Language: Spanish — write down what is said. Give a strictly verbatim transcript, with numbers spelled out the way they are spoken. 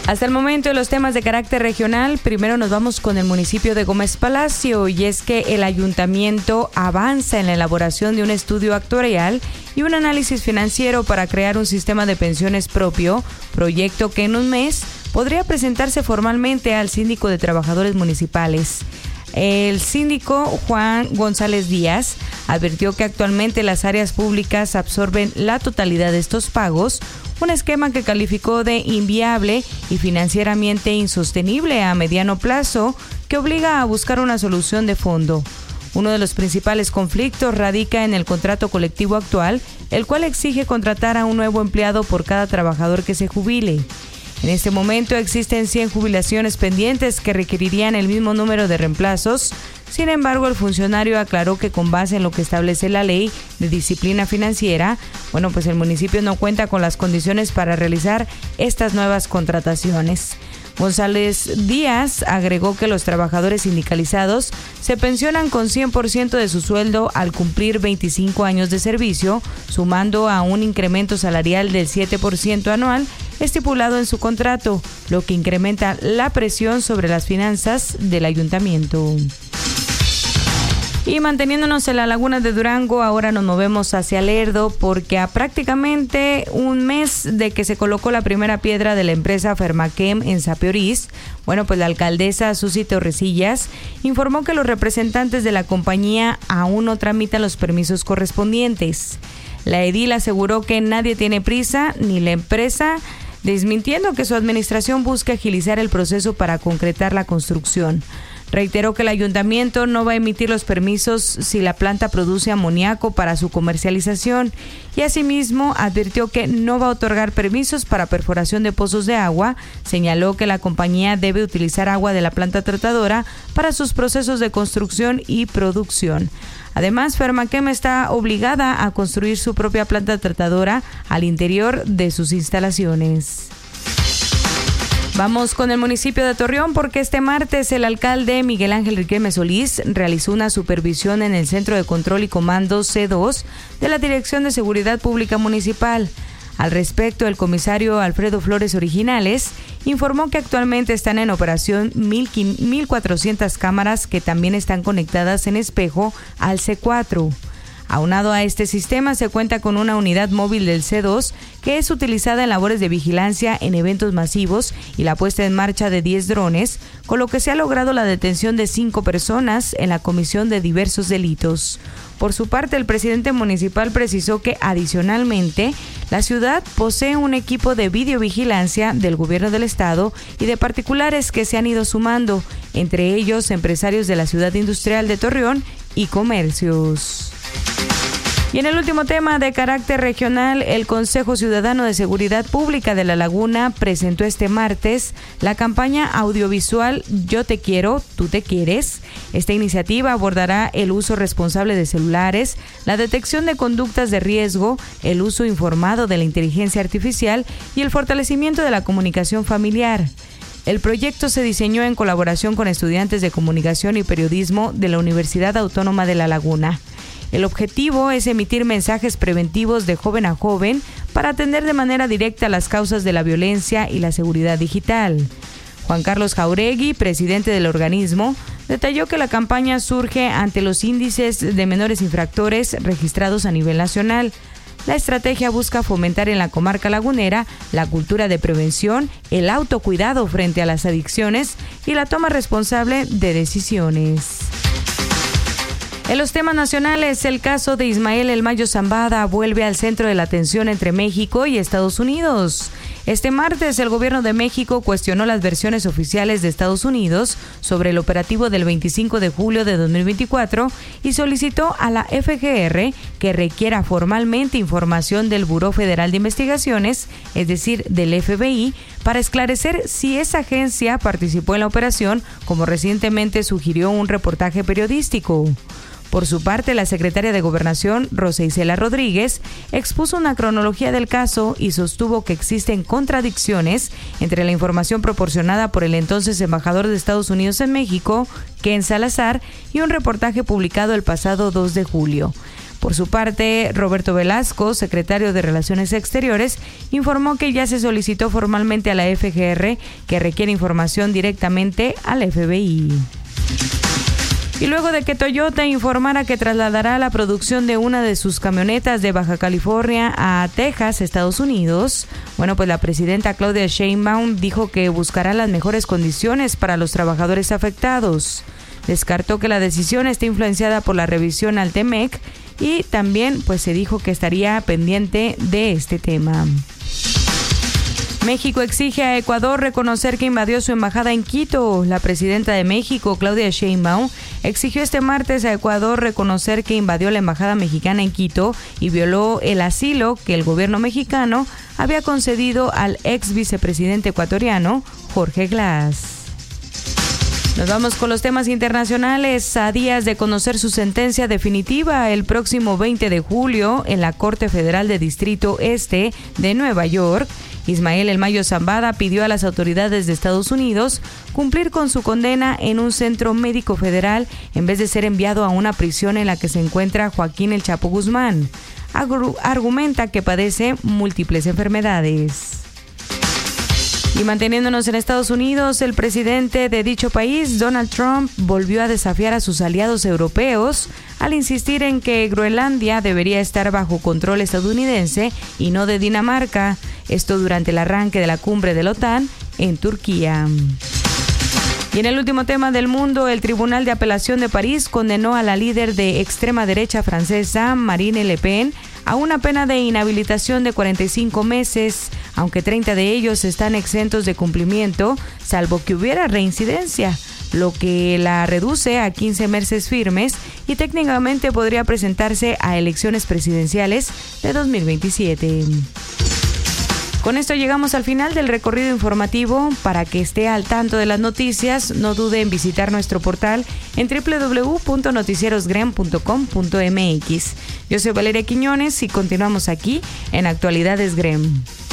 Hasta el momento de los temas de carácter regional, primero nos vamos con el municipio de Gómez Palacio, y es que el ayuntamiento avanza en la elaboración de un estudio actuarial y un análisis financiero para crear un sistema de pensiones propio, proyecto que en un mes podría presentarse formalmente al síndico de trabajadores municipales. El síndico Juan González Díaz advirtió que actualmente las áreas públicas absorben la totalidad de estos pagos, un esquema que calificó de inviable y financieramente insostenible a mediano plazo, que obliga a buscar una solución de fondo. Uno de los principales conflictos radica en el contrato colectivo actual, el cual exige contratar a un nuevo empleado por cada trabajador que se jubile. En este momento existen cien jubilaciones pendientes que requerirían el mismo número de reemplazos. Sin embargo, el funcionario aclaró que con base en lo que establece la ley de disciplina financiera, bueno, pues el municipio no cuenta con las condiciones para realizar estas nuevas contrataciones. González Díaz agregó que los trabajadores sindicalizados se pensionan con cien por ciento de su sueldo al cumplir veinticinco años de servicio, sumando a un incremento salarial del siete por ciento anual estipulado en su contrato, lo que incrementa la presión sobre las finanzas del ayuntamiento. Y manteniéndonos en la laguna de Durango, ahora nos movemos hacia Lerdo, porque a prácticamente un mes de que se colocó la primera piedra de la empresa Fermachem en Sapiorís, bueno, pues la alcaldesa Susi Torrecillas informó que los representantes de la compañía aún no tramitan los permisos correspondientes. La edil aseguró que nadie tiene prisa, ni la empresa, desmintiendo que su administración busca agilizar el proceso para concretar la construcción. Reiteró que el ayuntamiento no va a emitir los permisos si la planta produce amoníaco para su comercialización, y asimismo advirtió que no va a otorgar permisos para perforación de pozos de agua. Señaló que la compañía debe utilizar agua de la planta tratadora para sus procesos de construcción y producción. Además, Fermachem está obligada a construir su propia planta tratadora al interior de sus instalaciones. Vamos con el municipio de Torreón, porque este martes el alcalde Miguel Ángel Riquelme Solís realizó una supervisión en el Centro de Control y Comando C dos de la Dirección de Seguridad Pública Municipal. Al respecto, el comisario Alfredo Flores Originales informó que actualmente están en operación mil cuatrocientas cámaras que también están conectadas en espejo al C cuatro. Aunado a este sistema, se cuenta con una unidad móvil del C dos que es utilizada en labores de vigilancia en eventos masivos y la puesta en marcha de diez drones, con lo que se ha logrado la detención de cinco personas en la comisión de diversos delitos. Por su parte, el presidente municipal precisó que adicionalmente la ciudad posee un equipo de videovigilancia del gobierno del estado y de particulares que se han ido sumando, entre ellos empresarios de la ciudad industrial de Torreón y comercios. Y en el último tema de carácter regional, el Consejo Ciudadano de Seguridad Pública de La Laguna presentó este martes la campaña audiovisual Yo te quiero, tú te quieres. Esta iniciativa abordará el uso responsable de celulares, la detección de conductas de riesgo, el uso informado de la inteligencia artificial y el fortalecimiento de la comunicación familiar. El proyecto se diseñó en colaboración con estudiantes de comunicación y periodismo de la Universidad Autónoma de La Laguna. El objetivo es emitir mensajes preventivos de joven a joven para atender de manera directa las causas de la violencia y la seguridad digital. Juan Carlos Jauregui, presidente del organismo, detalló que la campaña surge ante los índices de menores infractores registrados a nivel nacional. La estrategia busca fomentar en la comarca lagunera la cultura de prevención, el autocuidado frente a las adicciones y la toma responsable de decisiones. En los temas nacionales, el caso de Ismael El Mayo Zambada vuelve al centro de la atención entre México y Estados Unidos. Este martes, el gobierno de México cuestionó las versiones oficiales de Estados Unidos sobre el operativo del veinticinco de julio de dos mil veinticuatro y solicitó a la F G R que requiera formalmente información del Buró Federal de Investigaciones, es decir, del F B I, para esclarecer si esa agencia participó en la operación, como recientemente sugirió un reportaje periodístico. Por su parte, la secretaria de Gobernación, Rosa Isela Rodríguez, expuso una cronología del caso y sostuvo que existen contradicciones entre la información proporcionada por el entonces embajador de Estados Unidos en México, Ken Salazar, y un reportaje publicado el pasado dos de julio. Por su parte, Roberto Velasco, secretario de Relaciones Exteriores, informó que ya se solicitó formalmente a la F G R que requiere información directamente al F B I. Y luego de que Toyota informara que trasladará la producción de una de sus camionetas de Baja California a Texas, Estados Unidos, bueno, pues la presidenta Claudia Sheinbaum dijo que buscará las mejores condiciones para los trabajadores afectados. Descartó que la decisión esté influenciada por la revisión al T M E C y también pues se dijo que estaría pendiente de este tema. México exige a Ecuador reconocer que invadió su embajada en Quito. La presidenta de México, Claudia Sheinbaum, exigió este martes a Ecuador reconocer que invadió la embajada mexicana en Quito y violó el asilo que el gobierno mexicano había concedido al ex vicepresidente ecuatoriano, Jorge Glass. Nos vamos con los temas internacionales. A días de conocer su sentencia definitiva el próximo veinte de julio en la Corte Federal de Distrito Este de Nueva York, Ismael El Mayo Zambada pidió a las autoridades de Estados Unidos cumplir con su condena en un centro médico federal en vez de ser enviado a una prisión en la que se encuentra Joaquín El Chapo Guzmán. Agru- argumenta que padece múltiples enfermedades. Y manteniéndonos en Estados Unidos, el presidente de dicho país, Donald Trump, volvió a desafiar a sus aliados europeos al insistir en que Groenlandia debería estar bajo control estadounidense y no de Dinamarca. Esto durante el arranque de la cumbre de la OTAN en Turquía. Y en el último tema del mundo, el Tribunal de Apelación de París condenó a la líder de extrema derecha francesa, Marine Le Pen, a una pena de inhabilitación de cuarenta y cinco meses, aunque treinta de ellos están exentos de cumplimiento, salvo que hubiera reincidencia, lo que la reduce a quince meses firmes y técnicamente podría presentarse a elecciones presidenciales de dos mil veintisiete. Con esto llegamos al final del recorrido informativo. Para que esté al tanto de las noticias, no dude en visitar nuestro portal en doble u doble u doble u punto noticierosgrem punto com punto m x. Yo soy Valeria Quiñones y continuamos aquí en Actualidades Grem.